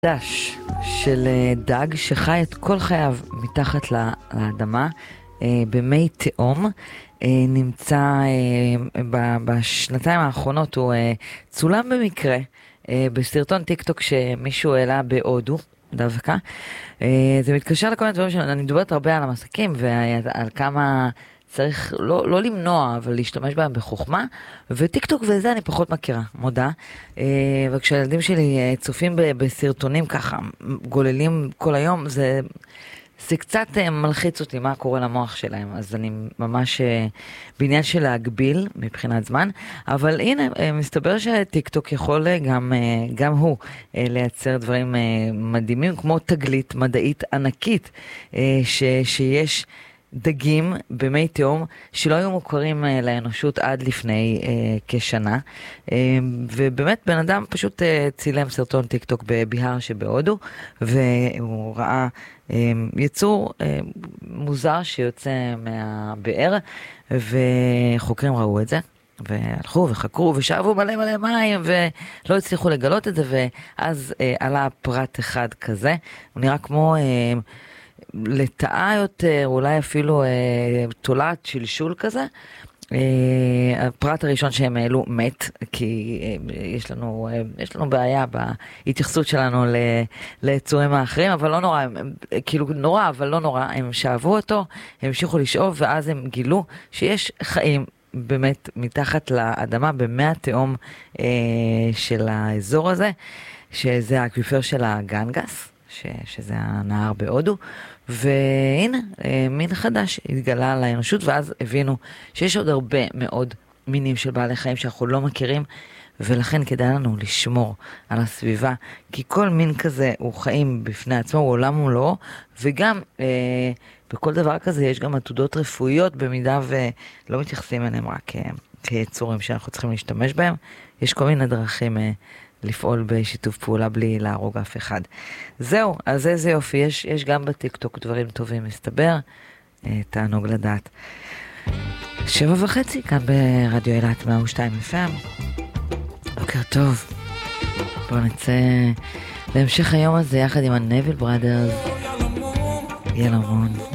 דש של דג שחי את כל חייו מתחת לאדמה במי תאום. נמצא בשנתיים האחרונות, הוא צולם במקרה בסרטון טיק טוק שמישהו העלה בהודו דווקא. זה מתקשר לכל מיני דברים שאני מדברת הרבה על המסכים ועל כמה צריך לא למנוע, אבל להשתמש בהם בחוכמה, וטיק טוק וזה אני פחות מכירה, מודה. וכשהילדים שלי צופים בסרטונים ככה, גוללים כל היום, זה קצת מלחיץ אותי מה קורה למוח שלהם, אז אני ממש בעניין של להגביל מבחינת זמן, אבל הנה, מסתבר שהטיק טוק יכול גם הוא לייצר דברים מדהימים, כמו תגלית מדעית ענקית, שיש דגים במי תאום שלא היו מוכרים לאנושות עד לפני כשנה, ובאמת בן אדם פשוט צילם סרטון טיק טוק בביהר שבהודו, והוא ראה יצור מוזר שיוצא מהבאר, וחוקרים ראו את זה והלכו וחקרו ושאבו מלא מים ולא הצליחו לגלות את זה, ואז עלה פרט אחד כזה, הוא נראה כמו לטעה יותר, אולי אפילו תולעת שלשול כזה. הפרט הראשון שהם העלו מת, כי יש לנו בעיה בהתייחסות שלנו ליצורים האחרים, אבל לא נורא, כאילו נורא, אבל לא נורא, הם שאבו אותו, הם המשיכו לשאוב, ואז הם גילו שיש חיים באמת מתחת לאדמה, במי התהום של האזור הזה, שזה האקוויפר של הגנגס, שזה הנהר בהודו, והנה, מין חדש התגלה על האנושות, ואז הבינו שיש עוד הרבה מאוד מינים של בעלי חיים שאנחנו לא מכירים, ולכן כדאי לנו לשמור על הסביבה, כי כל מין כזה הוא חיים בפני עצמו, הוא עולם ומלואו, וגם בכל דבר כזה יש גם עתודות רפואיות, במידה ולא מתייחסים אליהם רק כיצורים שאנחנו צריכים להשתמש בהם, יש כל מיני דרכים לפעול בשיתוף פעולה בלי להרוג אף אחד. זהו, אז איזה יופי, יש גם בטיק-טוק דברים טובים, מסתבר, תענוג לדעת. 7:30, כאן ברדיו אילת 102 FM. בוקר טוב. בואו נצא להמשך היום הזה יחד עם הנבל בראדרס. יאללה מון.